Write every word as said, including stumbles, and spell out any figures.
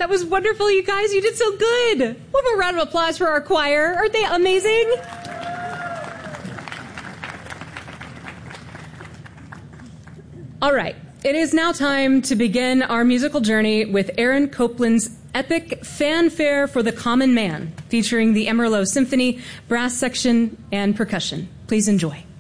That was wonderful, you guys. You did so good. We'll have a round of applause for our choir. Aren't they amazing? All right. It is now time to begin our musical journey with Aaron Copland's epic Fanfare for the Common Man, featuring the Emerlo Symphony, brass section, and percussion. Please enjoy.